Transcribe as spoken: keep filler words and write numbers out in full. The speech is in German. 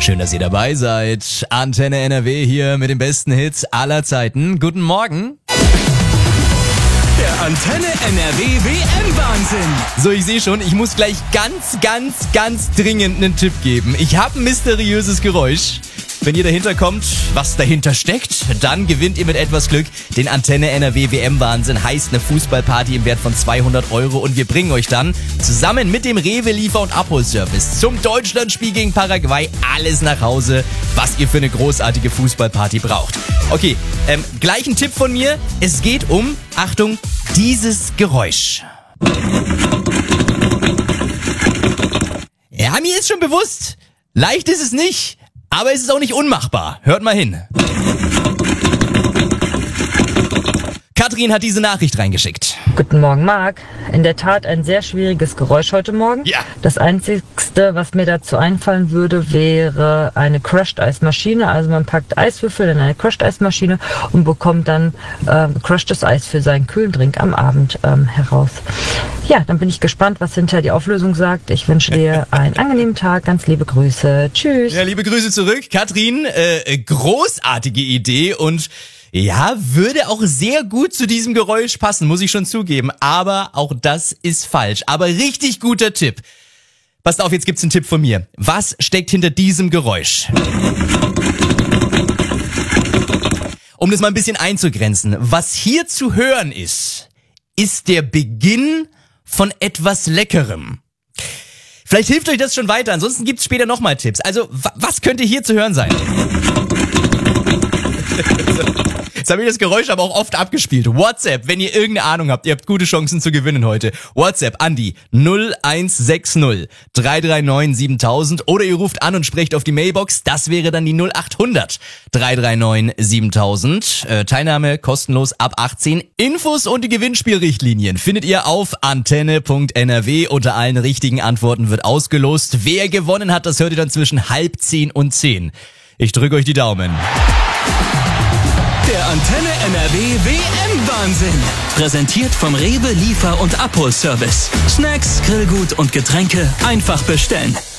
Schön, dass ihr dabei seid. Antenne N R W hier mit den besten Hits aller Zeiten. Guten Morgen. Der Antenne N R W W M-Wahnsinn. So, ich sehe schon, ich muss gleich ganz, ganz, ganz dringend einen Tipp geben. Ich habe ein mysteriöses Geräusch. Wenn ihr dahinter kommt, was dahinter steckt, dann gewinnt ihr mit etwas Glück den Antenne N R W W M-Wahnsinn. Heißt eine Fußballparty im Wert von zweihundert Euro und wir bringen euch dann zusammen mit dem Rewe Liefer- und Abholservice zum Deutschlandspiel gegen Paraguay alles nach Hause, was ihr für eine großartige Fußballparty braucht. Okay, ähm, gleich ein Tipp von mir. Es geht um, Achtung, dieses Geräusch. Ja, mir ist schon bewusst, leicht ist es nicht. Aber es ist auch nicht unmachbar. Hört mal hin. Katrin hat diese Nachricht reingeschickt. Guten Morgen, Marc. In der Tat ein sehr schwieriges Geräusch heute Morgen. Ja. Das Einzigste, was mir dazu einfallen würde, wäre eine Crushed-Eismaschine. Also man packt Eiswürfel in eine Crushed-Eismaschine und bekommt dann äh, crushtes Eis für seinen kühlen Drink am Abend ähm, heraus. Ja, dann bin ich gespannt, was hinterher die Auflösung sagt. Ich wünsche dir einen angenehmen Tag. Ganz liebe Grüße. Tschüss. Ja, liebe Grüße zurück. Katrin, äh, großartige Idee und ja, würde auch sehr gut zu diesem Geräusch passen, muss ich schon zugeben. Aber auch das ist falsch. Aber richtig guter Tipp. Passt auf, jetzt gibt's einen Tipp von mir. Was steckt hinter diesem Geräusch? Um das mal ein bisschen einzugrenzen. Was hier zu hören ist, ist der Beginn von etwas Leckerem. Vielleicht hilft euch das schon weiter, ansonsten gibt's später nochmal Tipps. Also, wa- was könnte hier zu hören sein? Jetzt habe ich das Geräusch aber auch oft abgespielt. WhatsApp, wenn ihr irgendeine Ahnung habt, ihr habt gute Chancen zu gewinnen heute. WhatsApp an die null eins sechs null drei drei neun siebentausend oder ihr ruft an und sprecht auf die Mailbox. Das wäre dann die null acht hundert drei drei neun siebentausend. Äh, Teilnahme kostenlos ab achtzehn. Infos und die Gewinnspielrichtlinien findet ihr auf antenne punkt n r w. Unter allen richtigen Antworten wird ausgelost. Wer gewonnen hat, das hört ihr dann zwischen halb zehn und zehn. Ich drücke euch die Daumen. Der Antenne N R W W M-Wahnsinn. Präsentiert vom Rewe Liefer- und Abholservice. Snacks, Grillgut und Getränke einfach bestellen.